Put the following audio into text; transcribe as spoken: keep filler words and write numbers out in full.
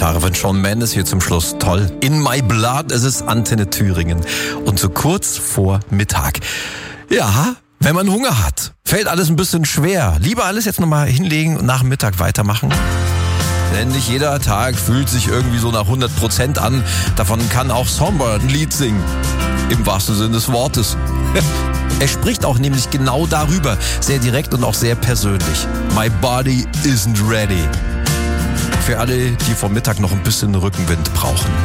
Gitarre von Shawn Mendes hier zum Schluss. Toll. In My Blood, es ist Antenne Thüringen. Und so kurz vor Mittag. Ja, wenn man Hunger hat, fällt alles ein bisschen schwer. Lieber alles jetzt nochmal hinlegen und nach dem Mittag weitermachen. Denn nicht jeder Tag fühlt sich irgendwie so nach hundert Prozent an. Davon kann auch Songbird ein Lied singen. Im wahrsten Sinne des Wortes. Er spricht auch nämlich genau darüber. Sehr direkt und auch sehr persönlich. My body isn't ready. Für alle, die vom Mittag noch ein bisschen Rückenwind brauchen.